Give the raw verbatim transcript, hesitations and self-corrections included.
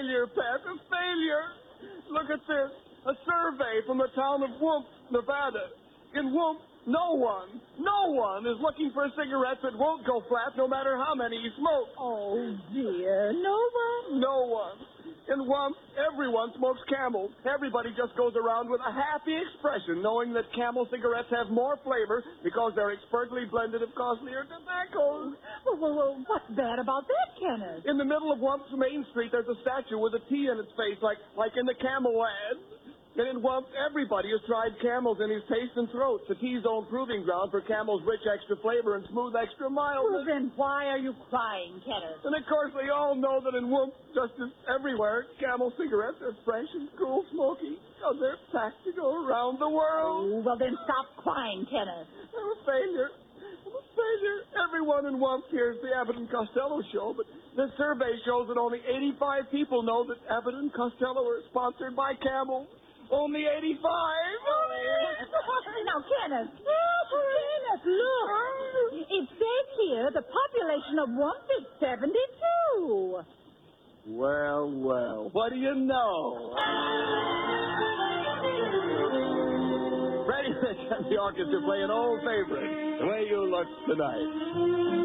failure, Pet, a failure. Look at this. A survey from the town of Whoop, Nevada. In Whoop, no one, no one is looking for a cigarette that won't go flat no matter how many you smoke. Oh, dear. No one? No one. In Whoop, everyone smokes Camel. Everybody just goes around with a happy expression, knowing that Camel cigarettes have more flavor because they're expertly blended of costlier tobaccos. Well, well, well, what's bad about that, Kenneth? In the middle of Whump's Main Street, there's a statue with a T in its face, like like in the Camel ad. And in Whump, everybody has tried Camels in his taste and throat. The T's own proving ground for Camel's rich extra flavor and smooth extra mildness. Well, then why are you crying, Kenneth? And of course, we all know that in Whoop, just as everywhere, Camel cigarettes are fresh and cool smoky because they're packed to go around the world. Oh, well, then stop crying, Kenneth. I'm a failure. I'm a failure. Everyone in Whump hears the Abbott and Costello show, but this survey shows that only eighty-five people know that Abbott and Costello are sponsored by Camel. Only eighty-five. Now, Kenneth. Kenneth, look. It says here the population of Whump is seventy-two. Well, well, what do you know? Freddie Rich and the orchestra play an old favorite, The Way You Look Tonight.